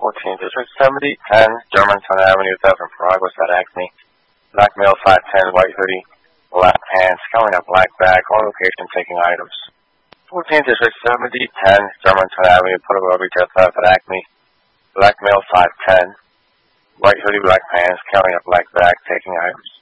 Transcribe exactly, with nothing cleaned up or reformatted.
fourteen District seventy ten Germantown Avenue, Devon, Progress at Acme. Black male five ten, white hoodie, black pants, carrying a black bag, on location taking items. fourteen District seventy ten Germantown Avenue, Portobello Retail Theft at Acme. Black male five ten, white hoodie, black pants, carrying a black bag, taking items.